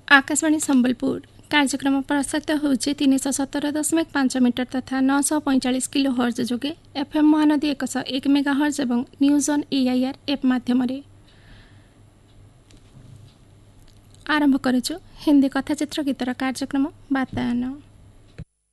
आकाशवाणी संबलपुर कार्यक्रम प्रसारित होउछि 317.5 मीटर तथा 945 किलो हर्ज जोगे एफएम महानदी 101 मेगा हर्ज एवं न्यूज ऑन एआईआर एप माध्यम आरंभ करुछु हिंदी कथाचित्र गीतर कार्यक्रम वातायन।